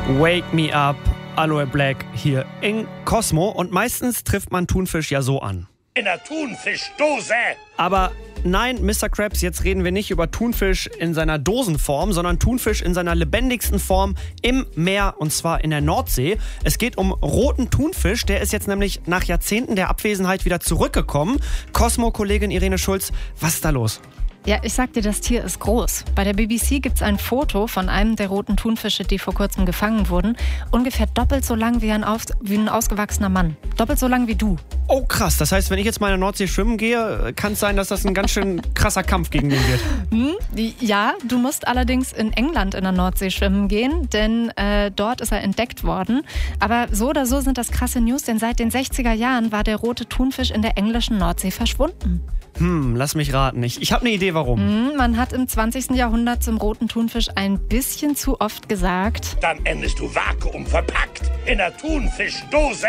Wake Me Up, Aloe Black hier in Cosmo. Und meistens trifft man Thunfisch ja so an. In der Thunfischdose! Aber nein, Mr. Krabs, jetzt reden wir nicht über Thunfisch in seiner Dosenform, sondern Thunfisch in seiner lebendigsten Form im Meer, und zwar in der Nordsee. Es geht um roten Thunfisch, der ist jetzt nämlich nach Jahrzehnten der Abwesenheit wieder zurückgekommen. Cosmo-Kollegin Irene Schulz, was ist da los? Ja, ich sag dir, das Tier ist groß. Bei der BBC gibt's ein Foto von einem der roten Thunfische, die vor kurzem gefangen wurden. Ungefähr doppelt so lang wie ein ausgewachsener Mann. Doppelt so lang wie du. Oh krass, das heißt, wenn ich jetzt mal in der Nordsee schwimmen gehe, kann es sein, dass das ein ganz schön krasser Kampf gegen den wird. Ja, du musst allerdings in England in der Nordsee schwimmen gehen, denn dort ist er entdeckt worden. Aber so oder so sind das krasse News, denn seit den 60er Jahren war der rote Thunfisch in der englischen Nordsee verschwunden. Lass mich raten. Ich habe eine Idee, warum. Man hat im 20. Jahrhundert zum roten Thunfisch ein bisschen zu oft gesagt: Dann endest du vakuumverpackt in der Thunfischdose!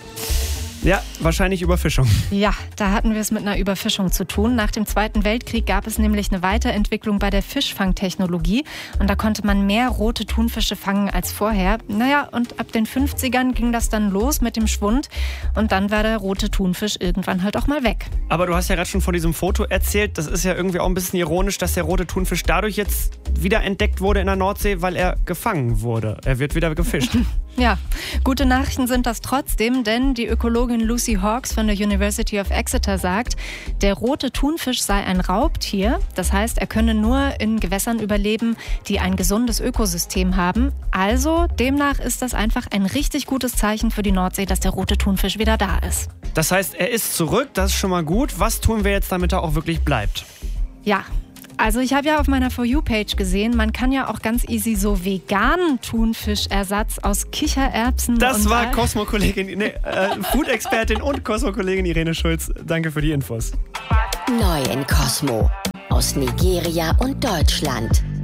Ja, wahrscheinlich Überfischung. Ja, da hatten wir es mit einer Überfischung zu tun. Nach dem Zweiten Weltkrieg gab es nämlich eine Weiterentwicklung bei der Fischfangtechnologie und da konnte man mehr rote Thunfische fangen als vorher. Naja, und ab den 50ern ging das dann los mit dem Schwund und dann war der rote Thunfisch irgendwann halt auch mal weg. Aber du hast ja gerade schon von diesem Foto erzählt, das ist ja irgendwie auch ein bisschen ironisch, dass der rote Thunfisch dadurch jetzt wieder entdeckt wurde in der Nordsee, weil er gefangen wurde. Er wird wieder gefischt. Ja, gute Nachrichten sind das trotzdem, denn die Ökologin Lucy Hawkes von der University of Exeter sagt, der rote Thunfisch sei ein Raubtier. Das heißt, er könne nur in Gewässern überleben, die ein gesundes Ökosystem haben. Also demnach ist das einfach ein richtig gutes Zeichen für die Nordsee, dass der rote Thunfisch wieder da ist. Das heißt, er ist zurück, das ist schon mal gut. Was tun wir jetzt, damit er auch wirklich bleibt? Ja. Also ich habe ja auf meiner For You-Page gesehen, man kann ja auch ganz easy so veganen Thunfischersatz aus Kichererbsen. Das war Food-Expertin und Cosmo-Kollegin Irene Schulz. Danke für die Infos. Neu in Cosmo. Aus Nigeria und Deutschland.